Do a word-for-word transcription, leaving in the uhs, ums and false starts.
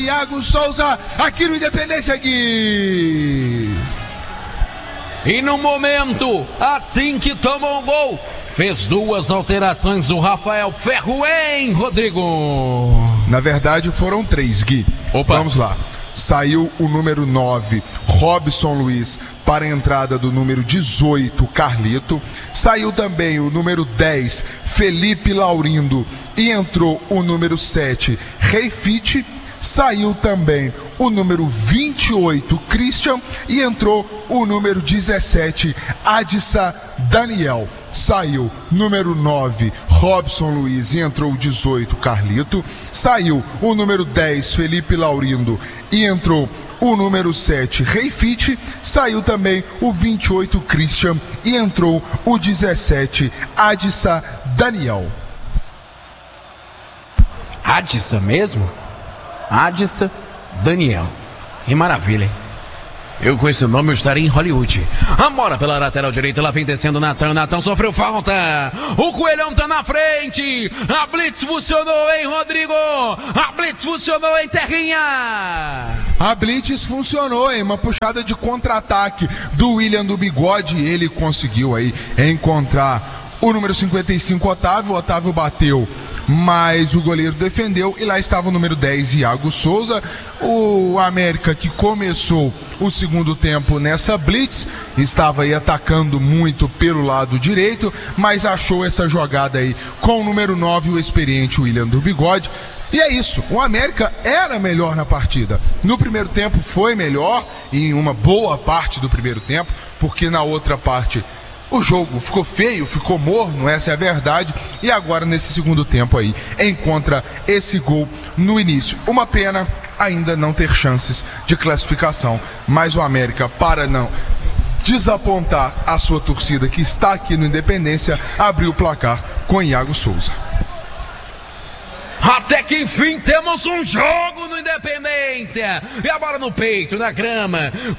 Iago Souza, aqui no Independência, Gui. E no momento, assim que tomou o gol, fez duas alterações o Rafael Ferro, hein, Rodrigo? Na verdade foram três, Gui. Opa. Vamos lá. Saiu o número nove, Robson Luiz, para a entrada do número dezoito, Carlito. Saiu também o número dez, Felipe Laurindo, e entrou o número sete, Reifite. Saiu também o número vinte e oito, Christian, e entrou o número dezessete, Adissa Daniel. Saiu número nove, Robson Luiz, e entrou o dezoito, Carlito. Saiu o número dez, Felipe Laurindo, e entrou o número sete, Reifite. Saiu também o vinte e oito, Christian, e entrou o dezessete, Adissa Daniel. Adissa mesmo? Adissa Daniel. Que maravilha, hein? Eu com esse nome eu estaria em Hollywood. A bola pela lateral direita, lá vem descendo Natan. Natan sofreu falta. O Coelhão tá na frente. A blitz funcionou, hein, Rodrigo? A blitz funcionou, hein, Terrinha? A blitz funcionou, hein? Uma puxada de contra-ataque do William do Bigode. Ele conseguiu aí encontrar o número cinquenta e cinco, Otávio. O Otávio bateu, mas o goleiro defendeu, e lá estava o número dez, Iago Souza. O América, que começou o segundo tempo nessa blitz, estava aí atacando muito pelo lado direito, mas achou essa jogada aí com o número nove, o experiente William do Bigode. E é isso, o América era melhor na partida. No primeiro tempo foi melhor, em uma boa parte do primeiro tempo, porque na outra parte o jogo ficou feio, ficou morno, essa é a verdade. E agora, nesse segundo tempo aí, encontra esse gol no início. Uma pena ainda não ter chances de classificação. Mas o América, para não desapontar a sua torcida que está aqui no Independência, abriu o placar com Iago Souza. Até que enfim temos um jogo no Independência. E a bola no peito, na grama.